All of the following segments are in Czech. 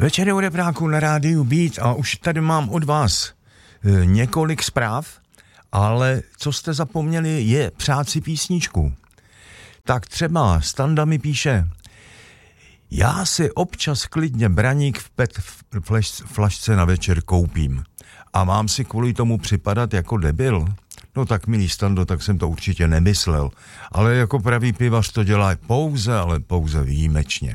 Večer u Repráku na rádiu Beat a už tady mám od vás několik zpráv, ale co jste zapomněli je přát si písničku. Tak třeba Standa mi píše: já si občas klidně braník v PET flašce na večer koupím a mám si kvůli tomu připadat jako debil. No tak milý Stando, tak jsem to určitě nemyslel, ale jako pravý pivař to dělá pouze výjimečně.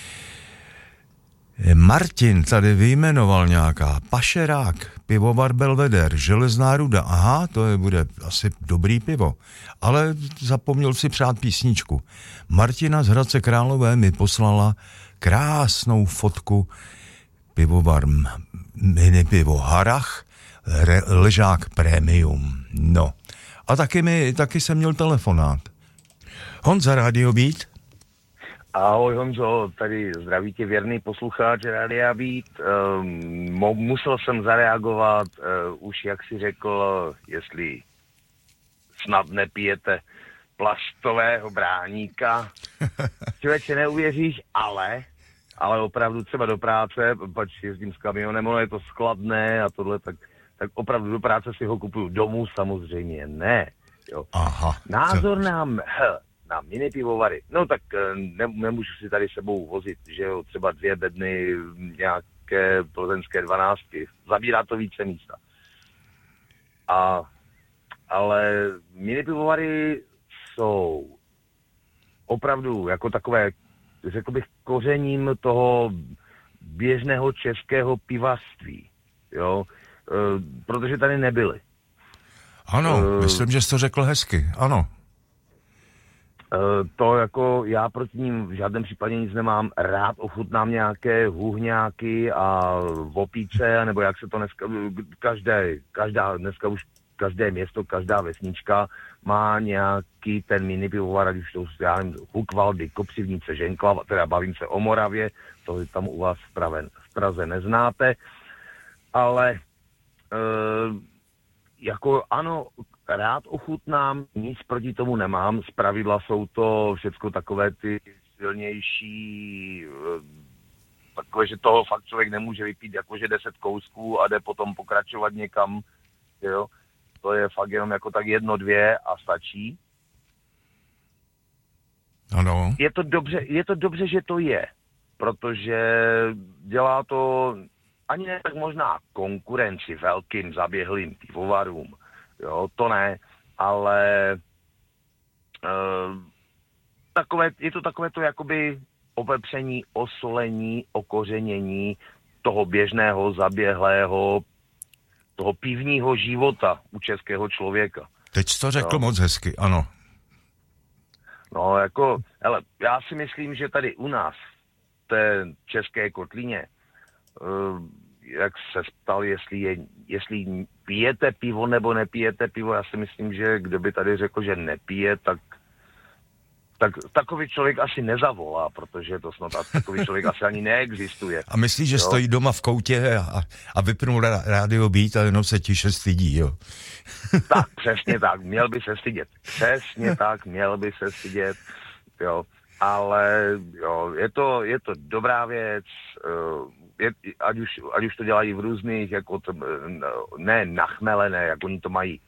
Martin tady vyjmenoval nějaká pašerák, pivovar Belvedere, Železná ruda. Aha, to bude asi dobrý pivo. Ale zapomněl si přát písničku. Martina z Hradce Králové mi poslala krásnou fotku pivovar mini pivo Harach, ležák premium. No. A taky jsem měl telefonát. Honza, Radio Beat. Ahoj Honzo, tady zdraví tě věrný posluchač Radia Beat. Musel jsem zareagovat, už jak si řekl, jestli snad nepijete plastového bráníka. Člověče, neuvěříš, ale opravdu třeba do práce, pač jezdím s kamionem, ono je to skladné a tohle, tak opravdu do práce si ho kupuju, domů samozřejmě ne. Jo. Aha. Názor na mini pivovary. No tak nemůžu si tady sebou vozit, že jo, třeba 2 bedny, nějaké plzeňské 12. Zabírá to více místa. Ale mini pivovary jsou opravdu jako takové, řekl bych, kořením toho běžného českého pivařství, jo, protože tady nebyly. Ano, myslím, že jsi to řekl hezky, ano. To jako já proti ním v žádném případě nic nemám. Rád ochutnám nějaké huhňáky a vopíce, nebo jak se to dneska, dneska už každé město, každá vesnička má nějaký ten mini pivovar, ať už to já nevím, Hukvaldy, Kopřivnice, Ženklava, teda bavím se o Moravě, to tam u vás v Praze neznáte, ale jako ano, rád ochutnám, nic proti tomu nemám, zpravidla jsou to všecko takové ty silnější, takové, že toho fakt člověk nemůže vypít jakože 10 kousků a jde potom pokračovat někam, jo, to je fakt jenom jako tak 1, 2 a stačí. Ano. Je to dobře, že to je, protože dělá to ani ne tak možná konkurenci velkým zaběhlým pivovarům, jo, to ne, ale je to takové to jakoby opepření, osolení, okořenění toho běžného, zaběhlého, toho pivního života u českého člověka. Teď jsi to řekl moc hezky, ano. No jako, hele, já si myslím, že tady u nás, v té české kotlině, jak se ptal, jestli pijete pivo nebo nepijete pivo, já si myslím, že kdo by tady řekl, že nepije, tak takový člověk asi nezavolá, protože to snad takový člověk asi ani neexistuje. A myslíš, že stojí doma v koutě a vypnul Radio Beat a jenom se tiše stydí, jo? Tak, přesně tak, měl by se stydět. Přesně tak, měl by se stydět, jo. Ale jo, je to dobrá věc, ať už to dělají v různých, jako ne nachmelené, jak oni to mají,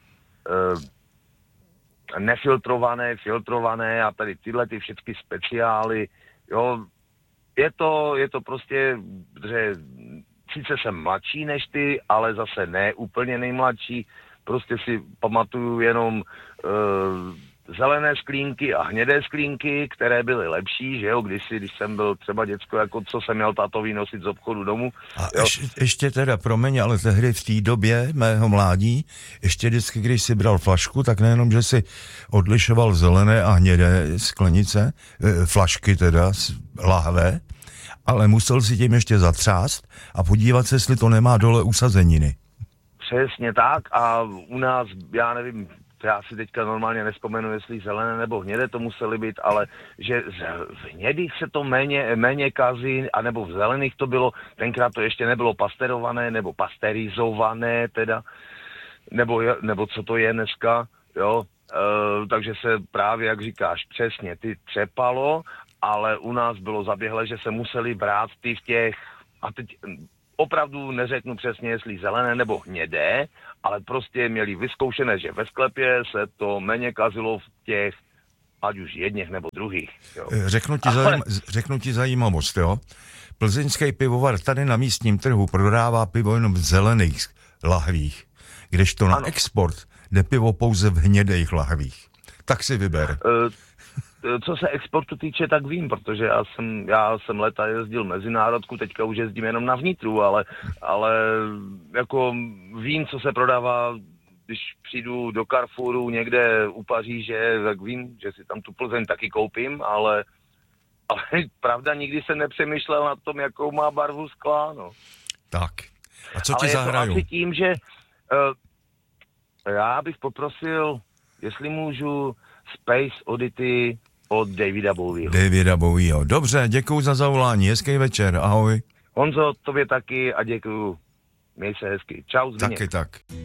nefiltrované, filtrované a tady tyhle ty všechny speciály, jo, je to prostě, že sice jsem mladší než ty, ale zase ne úplně nejmladší, prostě si pamatuju jenom zelené sklínky a hnědé sklínky, které byly lepší, že jo, když jsem byl třeba děcko, jako co jsem měl tátovi nosit z obchodu domů. A ještě teda, promiň, ale tehdy v té době mého mládí, ještě vždycky, když si bral flašku, tak nejenom, že si odlišoval zelené a hnědé sklenice, flašky teda, lahve, ale musel si tím ještě zatřást a podívat se, jestli to nemá dole usazeniny. Přesně tak a u nás, já nevím, já si teďka normálně nespomenu, jestli zelené nebo hnědé to musely být, ale že v hnědých se to méně kazí, anebo v zelených to bylo, tenkrát to ještě nebylo pasteurované, nebo pasterizované teda, nebo co to je dneska, jo, takže se právě, jak říkáš, přesně, ty třepalo, ale u nás bylo zaběhlé, že se museli brát ty v těch a teď opravdu neřeknu přesně, jestli zelené nebo hnědé, ale prostě měli vyzkoušené, že ve sklepě se to méně kazilo v těch, ať už jedněch nebo druhých. Jo. Řeknu ti zajímavost, jo. Plzeňský pivovar tady na místním trhu prodává pivo jenom v zelených lahvích, kdežto na export jde pivo pouze v hnědých lahvích. Tak si vyber. Co se exportu týče, tak vím, protože já jsem leta jezdil mezinárodku, teďka už jezdím jenom na vnitru, ale jako vím, co se prodává, když přijdu do Carrefouru někde u Paříže, tak vím, že si tam tu Plzeň taky koupím, ale pravda, nikdy jsem nepřemýšlel nad tom, jakou má barvu skla, no. Tak, a co ti zahraju? Ale je to asi tím, že já bych poprosil, jestli můžu, Space Oddity od Davida Bowieho. Dobře, děkuju za zavolání, hezký večer, ahoj. Honzo, tobě taky a děkuju. Měj se hezky. Čau, Zbyněk. Taky tak.